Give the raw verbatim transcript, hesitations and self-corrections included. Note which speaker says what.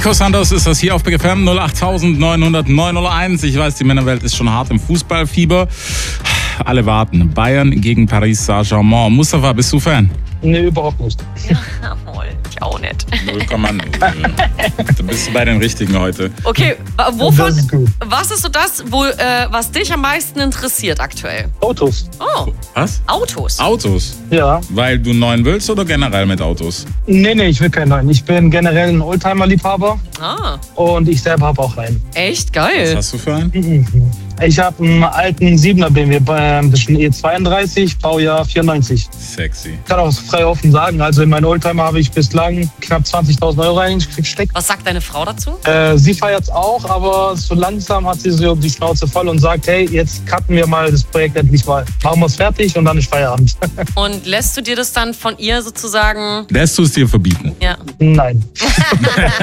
Speaker 1: Nico Santos ist das hier auf Big F M null acht neun null null neun null eins. Ich weiß, die Männerwelt ist schon hart im Fußballfieber. Alle warten. Bayern gegen Paris Saint-Germain. Mustafa, bist du Fan?
Speaker 2: Nee, überhaupt nicht.
Speaker 3: Jawohl, ich auch nicht.
Speaker 1: null Komma null. Du bist bei den Richtigen heute.
Speaker 3: Okay, wovon,
Speaker 2: Das ist gut.
Speaker 3: was ist so das, wo, äh, was dich am meisten interessiert aktuell?
Speaker 2: Autos.
Speaker 3: Oh,
Speaker 1: Was?
Speaker 3: Autos.
Speaker 1: Autos.
Speaker 2: Ja.
Speaker 1: Weil du einen neuen willst oder generell mit Autos?
Speaker 2: Nee, nee, ich will keinen neuen. Ich bin generell ein Oldtimer-Liebhaber
Speaker 3: Ah,
Speaker 2: und ich selber habe auch einen.
Speaker 3: echt
Speaker 1: Was
Speaker 3: geil.
Speaker 1: hast du für einen?
Speaker 2: Ich habe einen alten siebener B M W, ähm, das ist ein E zweiunddreißig, Baujahr vierundneunzig.
Speaker 1: Sexy.
Speaker 2: Ich kann auch frei offen sagen, also in meinen Oldtimer habe ich bislang knapp zwanzigtausend Euro reingesteckt.
Speaker 3: Was sagt deine Frau dazu?
Speaker 2: Äh, sie feiert es auch, aber so langsam hat sie so die Schnauze voll und sagt, hey, jetzt cutten wir mal das Projekt endlich mal. Machen wir es fertig und dann ist Feierabend.
Speaker 3: Und lässt du dir das dann von ihr sozusagen...
Speaker 1: Lässt du es dir verbieten?
Speaker 3: Ja.
Speaker 2: Nein.